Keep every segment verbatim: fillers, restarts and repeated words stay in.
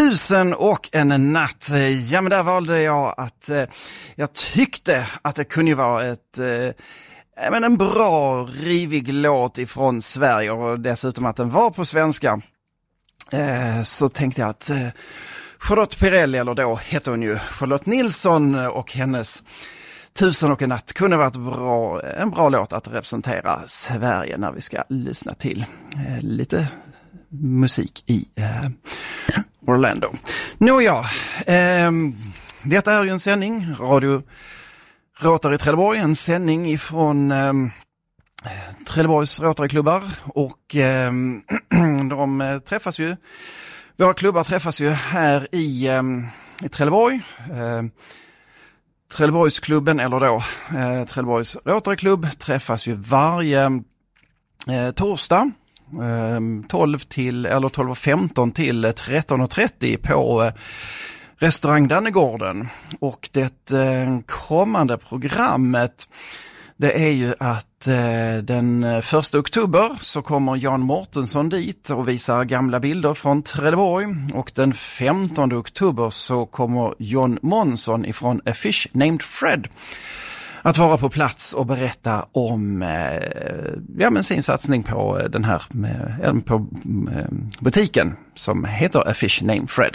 Tusen och en natt. Ja, men där valde jag att eh, jag tyckte att det kunde vara ett eh, men en bra rivig låt ifrån Sverige, och dessutom att den var på svenska. Eh, så tänkte jag att eh, Charlotte Perrelli, eller då heter hon ju Charlotte Nilsson, och hennes Tusen och en natt kunde vara ett bra, en bra låt att representera Sverige när vi ska lyssna till eh, lite musik i eh, Orlando. Nåja, eh, detta är ju en sändning, Radio Rotary Trelleborg, en sändning ifrån eh, Trelleborgs Rotaryklubbar, och eh, de träffas ju, våra klubbar träffas ju här i, eh, i Trelleborg. Eh, Trelleborgsklubben, eller då eh, Trelleborgs Rotaryklubb, träffas ju varje eh, torsdag eh, tolv till eller tolv och femton till tretton och trettio på eh, restaurang Dannegården. Och det eh, kommande programmet, det är ju att eh, den första oktober så kommer Jan Mårtensson dit och visar gamla bilder från Trelleborg, och den femtonde oktober så kommer John Månsson ifrån A Fish Named Fred att vara på plats och berätta om eh, ja, men sin satsning på den här med, på eh, butiken som heter A Fish Named Fred.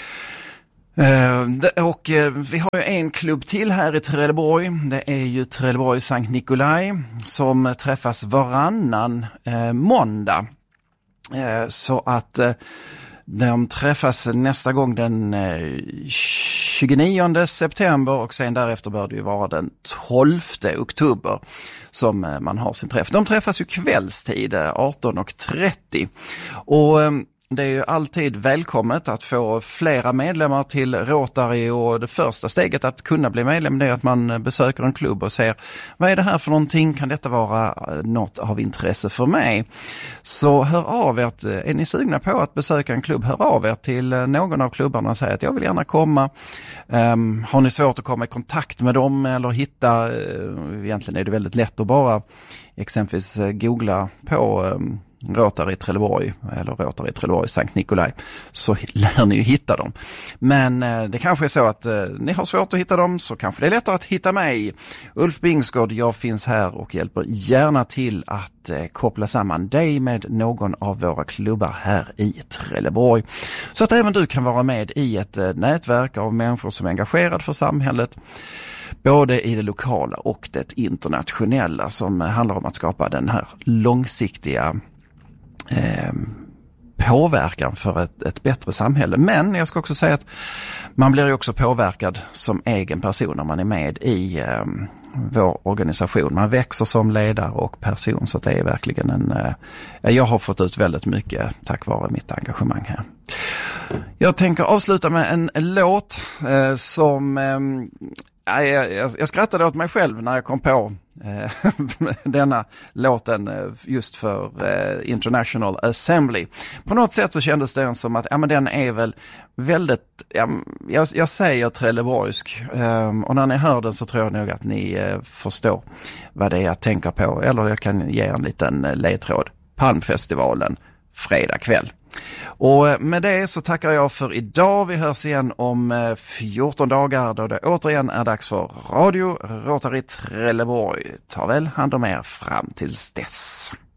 Uh, och uh, vi har ju en klubb till här i Trelleborg. Det är ju Trelleborg Sankt Nikolaj som träffas varannan uh, måndag. Uh, så att uh, de träffas nästa gång den uh, tjugonionde september, och sen därefter bör det ju vara den tolfte oktober som uh, man har sin träff. De träffas ju kvällstid uh, arton och trettio, och um, det är ju alltid välkommet att få flera medlemmar till Rotary, och det första steget att kunna bli medlem, det är att man besöker en klubb och ser, vad är det här för någonting? Kan detta vara något av intresse för mig? Så hör av er, är ni sugna på att besöka en klubb, hör av er till någon av klubbarna och säg att jag vill gärna komma. Um, har ni svårt att komma i kontakt med dem eller hitta, uh, egentligen är det väldigt lätt att bara exempelvis uh, googla på um, Rotary Trelleborg eller Rotary Trelleborg Sankt Nikolaj, så lär ni ju hitta dem. Men eh, det kanske är så att eh, ni har svårt att hitta dem, så kanske det är lättare att hitta mig, Ulf Bingsgård. Jag finns här och hjälper gärna till att eh, koppla samman dig med någon av våra klubbar här i Trelleborg, så att även du kan vara med i ett eh, nätverk av människor som är engagerade för samhället, både i det lokala och det internationella, som handlar om att skapa den här långsiktiga Eh, påverkan för ett, ett bättre samhälle. Men jag ska också säga att man blir ju också påverkad som egen person när man är med i eh, vår organisation. Man växer som ledare och person, så att det är verkligen en... Eh, jag har fått ut väldigt mycket tack vare mitt engagemang här. Jag tänker avsluta med en, en låt eh, som... Eh, Jag, jag, jag skrattade åt mig själv när jag kom på eh, denna låten just för eh, International Assembly. På något sätt så kändes det som att ja, men den är väl väldigt, ja, jag, jag säger trelleborgsk, eh, och när ni hör den så tror jag nog att ni eh, förstår vad det är jag tänker på. Eller jag kan ge en liten ledtråd. Palmfestivalen, fredag kväll. Och med det så tackar jag för idag. Vi hörs igen om fjorton dagar då det återigen är dags för Radio Rotary Trelleborg. Ta väl hand om er fram tills dess.